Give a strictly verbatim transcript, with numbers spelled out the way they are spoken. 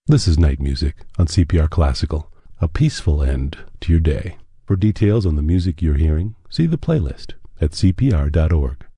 This is Night Music on C P R Classical, a peaceful end to your day. For details on the music you're hearing, see the playlist at C P R dot org.